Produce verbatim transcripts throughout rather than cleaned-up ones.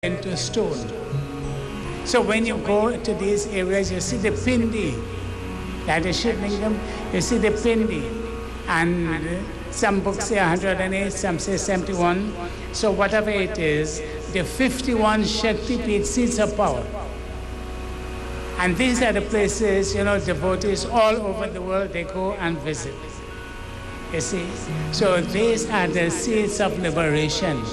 into stone. So when you go to these areas, you see the Pindi, that is Shivlingam, you see the Pindi, and some books say one hundred eight, some say seventy-one. So whatever it is, the fifty-one Shakti Peeth seats of power. And these are the places, you know, devotees all over the world, they go and visit. You see? So these are the seats of liberation.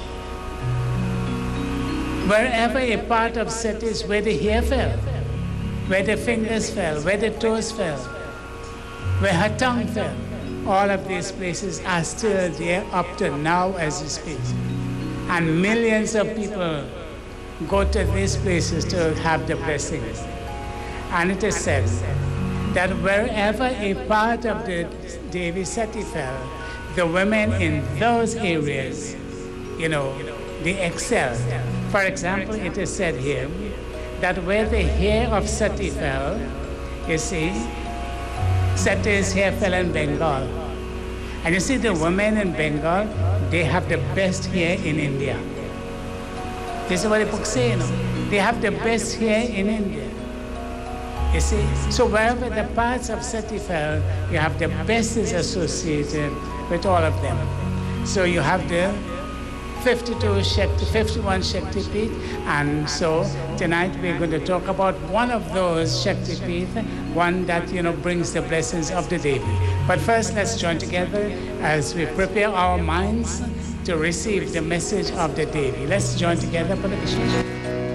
Wherever a part of set is, where the hair fell, where the fingers fell, where the toes fell, where her tongue fell, all of these places are still there up to now as we speak. And millions of people go to these places to have the blessings. And it is said that wherever a part of the Devi Sati fell, the women in those areas, you know, they excelled. For example, it is said here that where the hair of Sati fell, you see, Sati's hair fell in Bengal. And you see the women in Bengal, they have the best hair in India. This is what the books say, you know. They have the best hair in India. You see? So wherever the parts of Sati fell, you have the best is associated with all of them. So you have the fifty-two Shakti, fifty-one Shakti Peeth, and so tonight we're going to talk about one of those Shakti Peeth, one that, you know, brings the blessings of the Devi. But first, let's join together as we prepare our minds to receive the message of the Devi. Let's join together for the Vishnu.